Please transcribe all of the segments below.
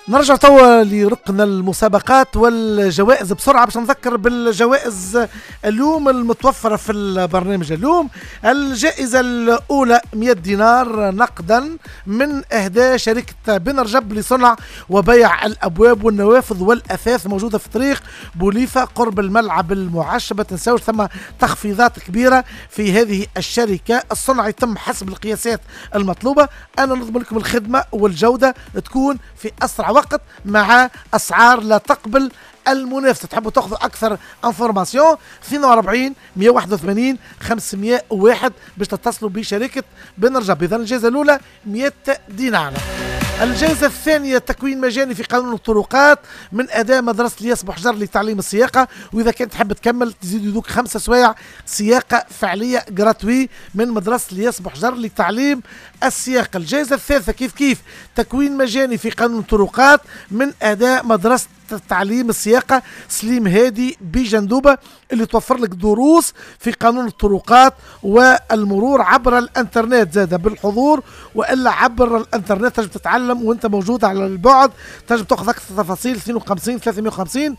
نرجع توا لركن المسابقات والجوائز بسرعة باش نذكر بالجوائز اليوم المتوفرة في البرنامج اليوم. الجائزة الأولى 100 دينار نقدا من إهداء شركة بن رجب لصنع وبيع الأبواب والنوافذ والأثاث، موجودة في طريق بوليفة قرب الملعب المعشب. ما تنساوش ثم تخفيضات كبيرة في هذه الشركة. الصنع يتم حسب القياسات المطلوبة. أنا نضمن لكم الخدمة والجودة تكون في أسرع وقت مع أسعار لا تقبل المنافسة. تحبوا تاخذوا أكثر انفورماسيون 42 181 501 باش تتصلوا بشركة بن رجب. إذن الجائزة الأولى 100 دينار. الجائزة الثانية تكوين مجاني في قانون الطرقات من أداء مدرسة الياس بوحجر لتعليم السياقة، وإذا كنت تحب تكمل تزيد يدوك 5 سوايع سياقة فعلية جراتوي من مدرسة الياس بوحجر لتعليم السياقة. الجائزة الثالثة كيف تكوين مجاني في قانون الطرقات من أداء مدرسة تعليم السياقة سليم هادي بجندوبة، اللي توفر لك دروس في قانون الطرقات والمرور عبر الانترنت، زاد بالحضور والا عبر الانترنت. تجب تتعلم وانت موجود على البعد. تجب تاخذ اكثر تفاصيل 52 350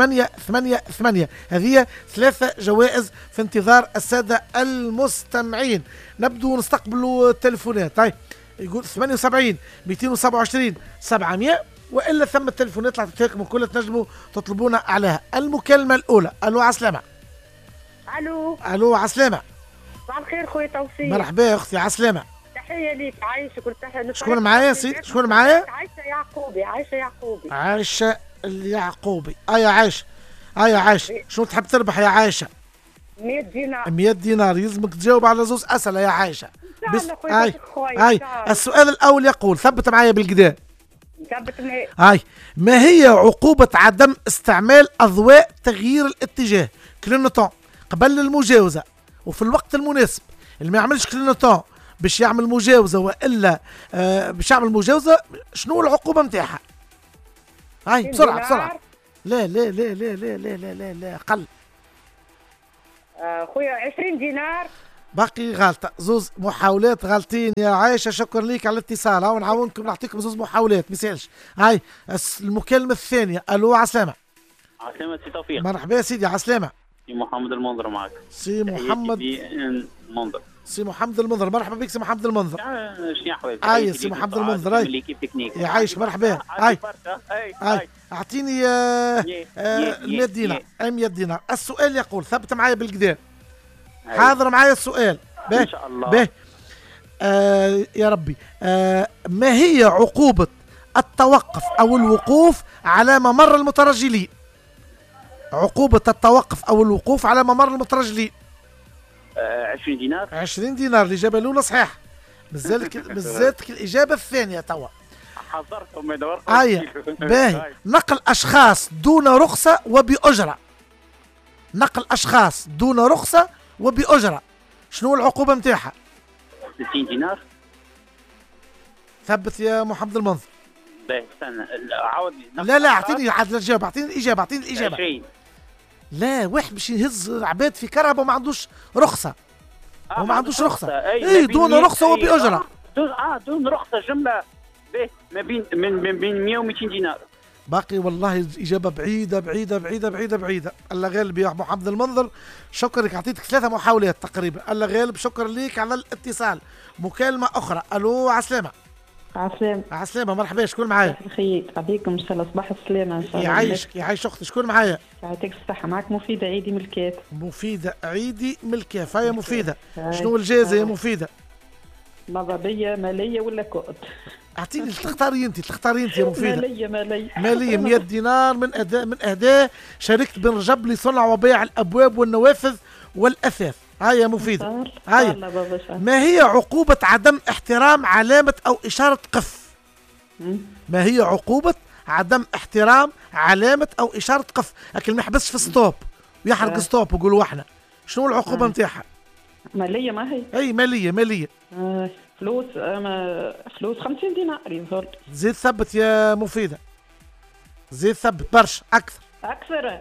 888. هذه 3 جوائز في انتظار السادة المستمعين. نبدو نستقبلوا التليفونات. طيب يقول 78 227 700 والا ثم التليفونات اللي عطيتها لكم كلها تنجموا تطلبونا عليها. المكالمه الاولى. الو عسلامه. الو عسلامه. صباح الخير خويا توفيق. مرحبا يا اختي عسلامه. تحيه ليك عايشك وتحيه. شكون معايا سيدي؟ شكون معايا؟ عايشه يعقوبي. عايشه اليعقوبي. يا عايشه. يا عايشه شنو تحب تربح يا عايشه؟ 100 دينار. 100 دينار. يلزمك تجاوب على زوز اسئله يا عايشه. بس هاي السؤال الاول يقول، ثبت معايا بالكدا. ثبت. هاي ما هي عقوبة عدم استعمال أضواء تغيير الاتجاه كلينوتون قبل المجاوزة وفي الوقت المناسب؟ اللي ما يعملش كلينوتون باش يعمل مجاوزة والا باش يعمل مجاوزة، شنو العقوبة نتاعها؟ هاي بسرعة. لا لا لا لا لا لا لا لا, لا. قل خويا 20 دينار. باقي غلطة. زوز محاولات غلطين يا عايشة. شكرا ليك على الاتصال. هاو نعاونكم نعطيكم زوز محاولات ما يسالش. هاي المكالمة الثانية. الو عسلامة. عسلامة سي توفيق. مرحبا يا سيدي عسلامة. سي محمد المنظر معك. سي محمد المنظر. سي محمد المنظر. مرحبا بك سي محمد المنظر. شنو احوالك؟ سي محمد المنظر. يا عايش مرحبا. اعطيني 100 دينار. 100 دينار. السؤال يقول، ثبت معايا بالكدا. حاضر معايا السؤال. ان شاء الله. يا ربي. ما هي عقوبة التوقف او الوقوف على ممر المترجلين؟ عقوبة التوقف او الوقوف على ممر المترجلين. 20 دينار. 20 دينار. الإجابة الأولى صحيح. بالذات الإجابة الثانية توا حضرتهم يدور. باهي. نقل أشخاص دون رخصة وبأجرة. نقل أشخاص دون رخصة وبأجرة، شنو العقوبة نتاعها؟ 60 دينار. ثبت يا محمد المنظر. باهي استنى عاود. لا اعطيني الإجابة. اعطيني الإجابة. 20. لا، واحد باش يهز عباد في كرهبة وما عندوش رخصة. هو ما عندوش رخصة. دون رخصة وبأجرة. دون رخصة جملة. باهي ما بين من 100 و 200 دينار. باقي والله الإجابة بعيدة بعيدة بعيدة بعيدة بعيدة. الله غالب يا محمد المنظر. شكرا، أعطيتك 3 محاولات تقريبا. الله غالب شكرا ليك على الاتصال. مكالمة أخرى. ألو عسلامة. عسلامة. مرحبا. شكون معايا؟ خير عليكم السلام. صباح السلامة إن شاء الله. يعيش أختي. شكون معايا؟ يعطيك الصحة. معك مفيدة عيدي من الكاف. مفيدة عيدي من الكاف. هيا مفيدة، شنو الجائزة يا مفيدة؟ نظرية مالية ولا كود؟ اعطيني تختاري انت يا مفيدة. مالية 100 دينار من اهداء شركة بن رجب لصنع وبيع الابواب والنوافذ والاثاث. هيا مفيدة. هيا. ما هي عقوبة عدم احترام علامة او اشارة قف؟ ما هي عقوبة عدم احترام علامة او اشارة قف؟ لكن ما يحبسش في ستوب ويحرق ستوب ويقولوا احنا. شنو العقوبة نتاعها؟ مالية. ما هي اي مالية. فلوس 50 دينار يظل. زيد ثبت يا مفيدة. زيد ثبت برشا أكثر.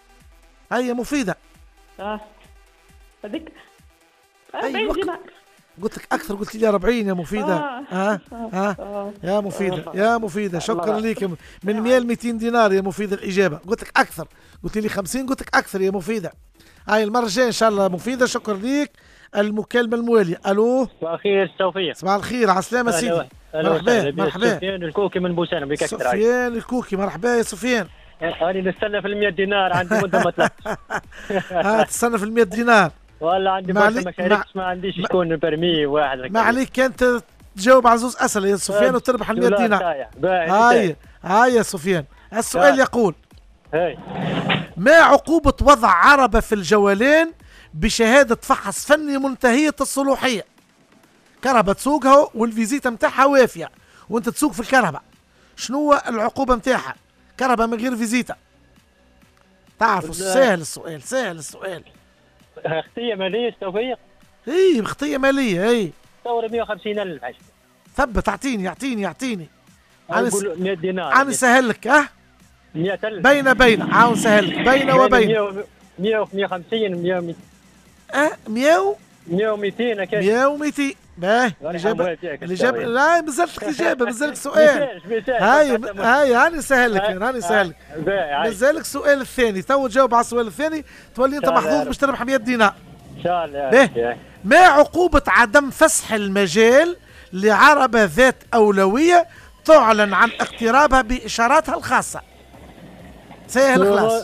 هيا مفيدة. هذيك 40 دينار. قلت لك اكثر، قلت لي 40 يا مفيده. يا مفيده يا مفيده، شكرا لك من 100 ل 200 دينار يا مفيده الاجابه. قلت لك اكثر، قلت لي 50، قلت لك اكثر يا مفيده. هاي المره الجايه ان شاء الله مفيده. شكرا لك. المكالمه المواليه. الو صباح الخير توفيق. صباح الخير، على السلامه سيدي. مرحبا مرحبا. سفيان الكوكي من بوسانه بك اكثر. سفيان الكوكي، مرحبا يا سفيان. أنا نستنى في 100 دينار، عندي مدة ما طلعت. تستنى في 100 دينار. والله عندي برشا مشاريع ما عنديش شكون برمي واحد. ما عليك كانت تجاوب على زوز أسئلة يا سفيان وتربح ال 100 دينار. هاي يا سفيان. السؤال يقول: ما عقوبة وضع عربة في الجوالين بشهادة فحص فني منتهية الصلاحية؟ كهرباء تسوقها والفيزيتا متاعها وافية وانت تسوق في الكهرباء، شنو العقوبة متاعها؟ كهرباء من غير فيزيتا. تعرفوا سهل السؤال، سهل السؤال. خطية مالية توفيق؟ اي خطية مالية. اي تصور 150,000 عشان ثبت. اعطيني نقول 100 دينار. عن سهل لك. 100,000 بين عاون سهل لك بين وبين 100 150 100 100 100 و200 اكيد 100 و200. باهي الإجابة لا مازالت لك إجابة، مازالك سؤال. هاي هاني سهل لك، مازالك السؤال الثاني. تو تجاوب على السؤال الثاني تولي أنت محظوظ باش تربح 100 دينار إن شاء الله. ما عقوبة عدم فسح المجال لعربة ذات أولوية تعلن عن اقترابها بإشاراتها الخاصة؟ سهل خلاص.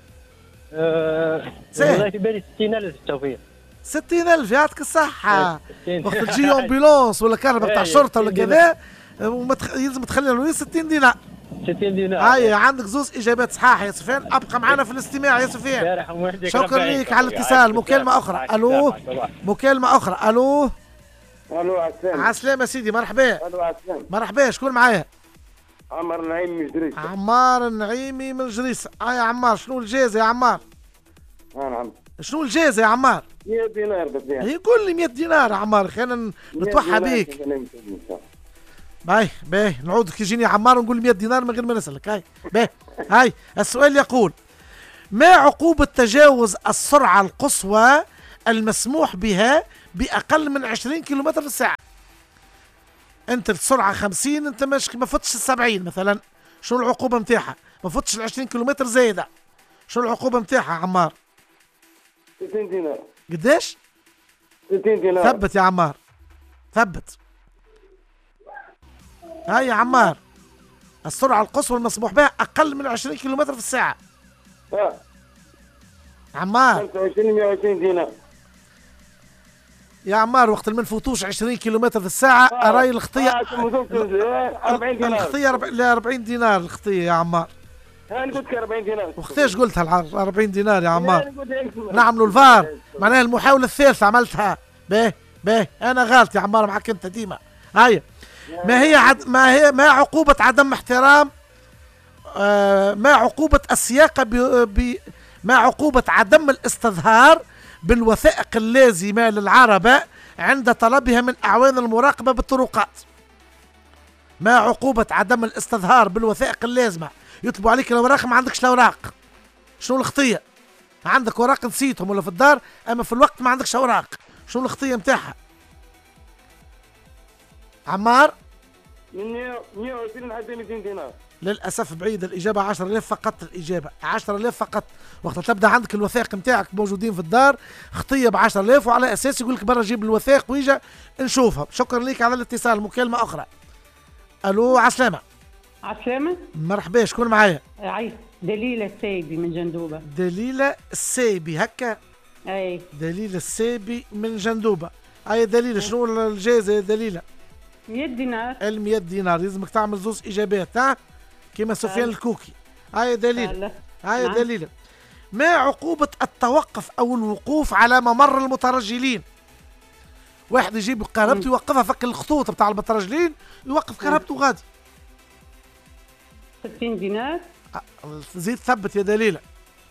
سهل. في بالي 60,000 توفيق. 60,000 يعطيك الصحة. وقت تجي امبيلونس ولا كهرباء بتاع شرطة ولا كذا يلزم تخلي له 60 دينار. 60 دينار. هاي عندك زوز اجابات صحاحة يا سفيان. ابقى معنا في الاستماع يا سفيان. شكرا لك على الاتصال. مكالمة أخرى. الو مكالمة أخرى. الو على السلامة سيدي. مرحبا. مرحبا. شكون معايا؟ عمار النعيمي من جريسة. عمار النعيمي من جريسة. يا عمار شنو الجائزة يا عمار؟ نعم. شنو الجائزة يا عمار؟ 100 دينار بس. هي قول لي 100 دينار يا عمار، خلينا نتوحى بيك. باهي نعود كي يجيني عمار ونقول 100 دينار من غير ما نسألك. هاي السؤال يقول: ما عقوبة تجاوز السرعة القصوى المسموح بها بأقل من 20 كيلومتر في الساعة؟ أنت السرعة 50، أنت ما فتش 70 مثلا، شنو العقوبة متاعها؟ ما فتش 20 كيلومتر زايدة، شنو العقوبة متاعها عمار؟ 60 دينار. قداش؟ 60 دينار. ثبت يا عمار، ثبت. هاي يا عمار، السرعة القصوى المسموح بها أقل من 20 كيلومتر في الساعة. عمار 25 120 دينار. يا عمار وقت ما نفوتوش 20 كيلومتر في الساعة أراي الخطية 40 دينار. الخطية لا 40 دينار الخطية يا عمار. أنا قلت لك 40 دينار. وقتاش قلتها 40 دينار يا عمار؟ نعملوا الفار، معناها المحاولة الثالثة عملتها. باهي أنا غلط يا عمار معك أنت ديما. هاي ما عقوبة عدم احترام ما عقوبة السياقة ما عقوبة عدم الاستظهار بالوثائق اللازمة للعربة عند طلبها من أعوان المراقبة بالطرقات؟ ما عقوبة عدم الاستظهار بالوثائق اللازمة؟ يطلبوا عليك الأوراق ما عندكش الأوراق، شنو الخطية؟ عندك أوراق نسيتهم ولا في الدار، أما في الوقت ما عندكش أوراق، شنو الخطية متاعها؟ عمار من 120 لحد 200 دينار. للأسف بعيد الإجابة. 10,000 فقط. الإجابة 10,000 فقط. وقت تبدأ عندك الوثائق نتاعك موجودين في الدار، خطية ب10,000 وعلى أساس يقول لك برا جيب الوثائق ويجا نشوفها. شكرا لك على الاتصال. مكالمة أخرى. ألو على السلامة. على السلامة. مرحبا. شكون معايا؟ دليلة السايبي من جندوبة. دليلة السايبي هكا؟ أي دليلة السايبي من جندوبة. أي دليلة شنو الجائزة يا دليلة؟ 100 دينار. 100 دينار. لازمك تعمل زوز إجابات كما سفيان الكوكي. هاي دليل. هاي دليل. ما عقوبة التوقف أو الوقوف على ممر المترجلين؟ واحد يجيب كهربته يوقفها فك الخطوط بتاع المترجلين، يوقف كهربته غادي. 60 دينار. زيد ثبت يا دليلة.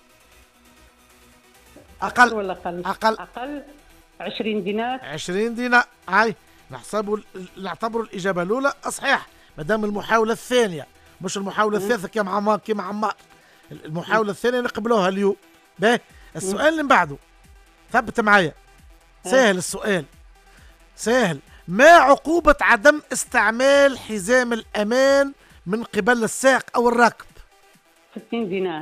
أقل ولا أقل؟ أقل 20 دينار. 20 دينار. هاي نعتبروا الإجابة الأولى صحيح مادام المحاولة الثانية مش المحاولة الثالثة كما عمار. المحاولة الثانية نقبلوها اليوم. باهي السؤال اللي من بعده ثبت معايا. سهل السؤال. سهل. ما عقوبة عدم استعمال حزام الأمان من قبل السائق أو الراكب؟ 60 دينار.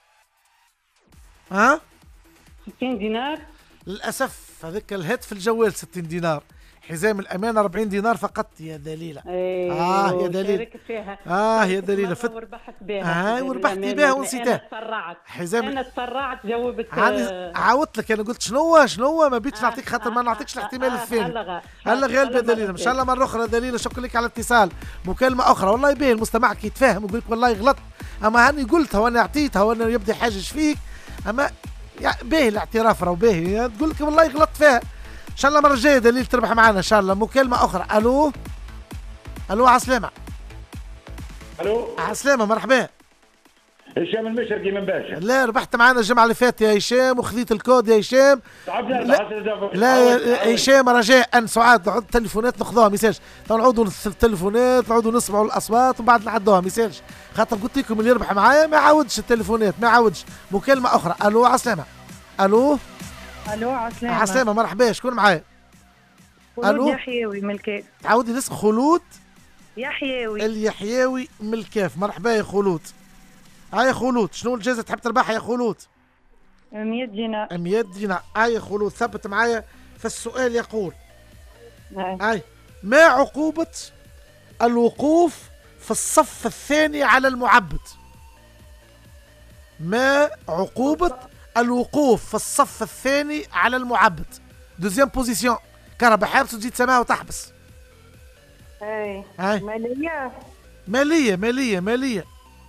ها؟ 60 دينار. للأسف هذاك الهاتف الجوال 60 دينار، حزام الأمان 40 دينار فقط يا دليلة. يا دليلة. شاركت فيها. يا دليلة. وربحت بها. وربحتي بها ونسيتها. أنا تسرعت. حزام أنا تسرعت جاوبت. عاودت لك، أنا قلت شنو ما بيتش نعطيك خاطر ما نعطيكش الاحتمال الثاني. هلا غالبة يا دليلة، إن شاء الله مرة أخرى دليلة. شكرا لك على الاتصال. مكالمة أخرى. والله باهي المستمع يتفاهم ويقول لك والله غلط، أما هاني قلتها وأنا أعطيتها وأنا يبدأ يحاجج فيك، أما باهي الاعتراف راهو باهي، تقول لك والله غلطت فيها. ان شاء الله المره الجايه دليل تربح معنا ان شاء الله. مكالمه اخرى. الو عسلامه. الو عسلامه مرحبا. هشام المشرقي من باشا. لا ربحت معنا الجمعه اللي فاتت يا هشام وخذيت الكود يا هشام. لا يا هشام رجاء سعاد نعود التليفونات ناخذوها ميساج، نعودوا التليفونات نعودوا نسمعوا الاصوات ومن بعد نعدوها ميساج، خاطر قلت لكم اللي يربح معايا ما يعاودش التليفونات ما يعاودش. مكالمه اخرى. الو عسلامه. الو عسلامة. عسلامة مرحبا. شكون معايا؟ خلود يحيوي من الكاف. تعودي الاسم. خلود يحيوي اليحيوي من الكاف. مرحبا يا خلود. يا خلود شنو الجائزة تحب تربحها يا خلود؟ 100 دينار. 100 دينار. يا خلود ثبت معايا. فالسؤال يقول ما عقوبة الوقوف في الصف الثاني على المعبد؟ ما عقوبة الوقوف في الصف الثاني على المعبد؟ دوزيام بوزيسيون. كهرباء حابس وتزيد سماها وتحبس. مالية.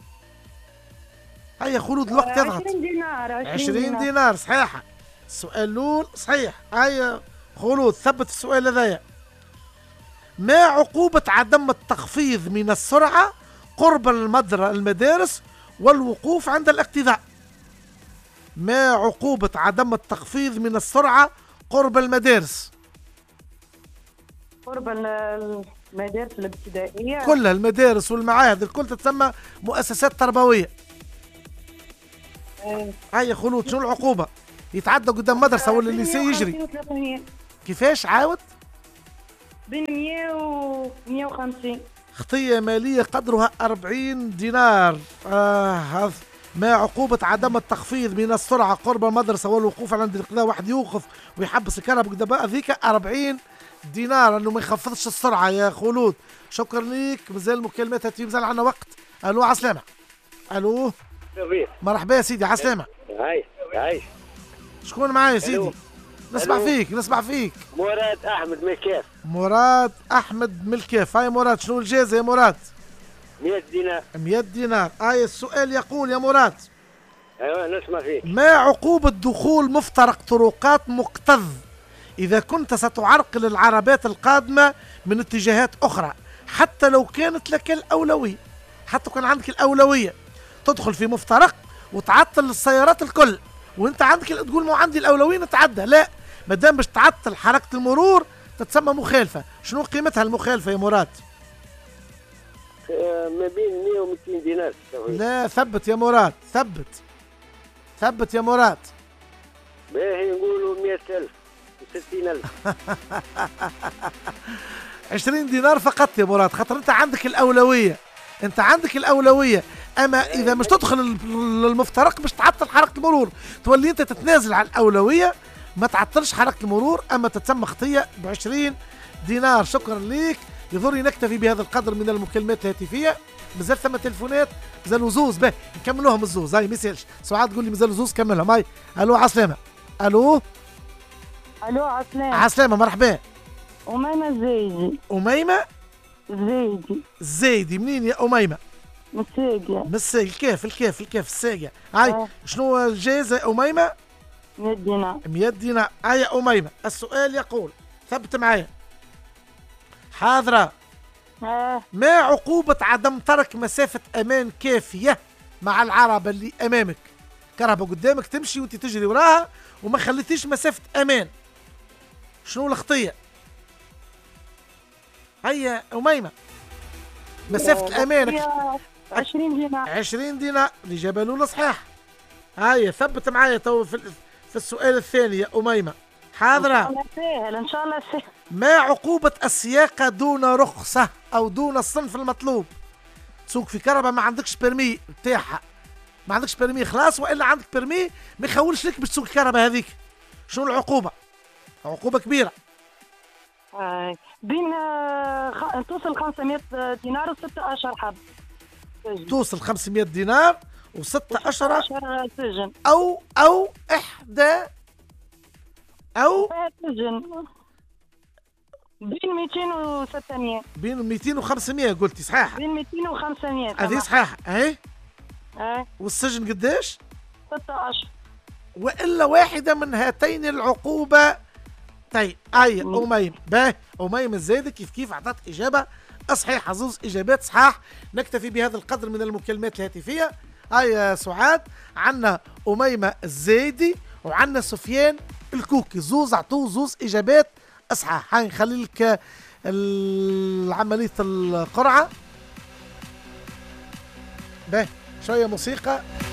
هيا خلود الوقت يضغط. 20 دينار. 20 دينار صحيحة. السؤال الأول صحيح. هيا خلود ثبت السؤال هذايا. ما عقوبة عدم التخفيض من السرعة قرب المدارس والوقوف عند الاقتداء؟ ما عقوبة عدم التخفيض من السرعة قرب المدارس؟ قرب المدارس الابتدائية كلها المدارس والمعاهد الكل تتسمى مؤسسات تربوية. هيا خلود شنو العقوبة؟ يتعدى قدام مدرسة ولا الليسي يجري. كيفاش عاود؟ بين 100 و 150. خطية مالية قدرها 40 دينار. ما عقوبة عدم التخفيض من السرعة قرب المدرسة والوقوف عند الاقتداء؟ واحد يوقف ويحبس الكهرباء قدام هذيك 40 دينار انه ما يخفضش السرعة يا خلود. شكرا ليك. مازال مكالمات هاتي مازال عندنا وقت. الو عسلامة. الو مرحبا يا سيدي. عسلامة. هاي شكون معايا يا سيدي؟ نسمع فيك. مراد احمد من الكاف. مراد احمد من الكاف. هاي مراد شنو الجائزة يا مراد؟ 100 دينار. 100 دينار. السؤال يقول يا مراد. ايوه نسمع فيك. ما عقوبة دخول مفترق طرقات مكتظ إذا كنت ستعرقل العربات القادمة من اتجاهات أخرى حتى لو كانت لك الأولوية؟ حتى كان عندك الأولوية تدخل في مفترق وتعطل السيارات الكل وانت عندك تقول مو عندي الأولوية نتعدى. لا، ما دام باش تعطل حركة المرور تتسمى مخالفة. شنو قيمتها المخالفة يا مراد؟ ما بين 100 و 200 دينار. لا ثبت يا مراد. ثبت يا مراد. باهي نقولوا 100,000 60,000. 20 دينار فقط يا مراد خاطر انت عندك الأولوية. اما اذا مش تدخل المفترق باش تعطل حركة المرور تولي انت تتنازل على الأولوية ما تعطلش حركة المرور اما تتسمى خطية ب20 دينار. شكرا ليك. يضرني نكتفي بهذا القدر من المكالمات الهاتفية. مازال ثم تلفونات مازالوا زوز. باهي نكملوهم الزوز. هاي ميسالش سعاد تقول لي مازالوا زوز كملهم. هاي الو عسلامة. الو عسلامة مرحبا. أميمة الزايدي. أميمة الزايدي. منين يا أميمة؟ من الساقية. الكاف الساقية. هاي شنو الجائزة يا أميمة؟ 100 دينار. 100 دينار. هاي يا أميمة السؤال يقول ثبت معايا حاضرة. ما عقوبة عدم ترك مسافة أمان كافية مع العربة اللي أمامك؟ كهرباء قدامك تمشي وانت تجري وراها وما خليتيش مسافة أمان. شنو الخطية؟ هيا أميمة مسافة أمانك 20 دينار. 20 دينار. الإجابة الأولى صحيح. هيا ثبت معايا تو في السؤال الثاني يا أميمة. حاضرة. إن شاء الله سهل. ما عقوبة السياقة دون رخصة أو دون الصنف المطلوب؟ تسوق في كهرباء ما عندكش بيرمي بتاعها، ما عندكش بيرمي خلاص، وإلا عندك بيرمي ما يخولش لك باش تسوق الكهرباء هذيك. شنو العقوبة؟ عقوبة كبيرة. بين توصل 500 دينار و6 أشهر حب. توصل 500 دينار و6 أشهر سجن. أو إحدى أو سجن بين 200 و 600. بين 200 و 500 قلتي صحيح؟ بين 200 و 500. هذه صحيح. أي أي. والسجن قداش؟ 6 أشهر. وإلا واحدة من هاتين العقوبة. طيب أميم باه أميم الزايدي كيف عطات إجابة صحيحة، زوز إجابات صحاح. نكتفي بهذا القدر من المكالمات الهاتفية. يا سعاد عنا أميمة الزايدي وعنا سفيان الكوكي، زوز عطوه زوز إجابات صحاح. هاي نخلي لك عملية القرعة. باه شوية موسيقى.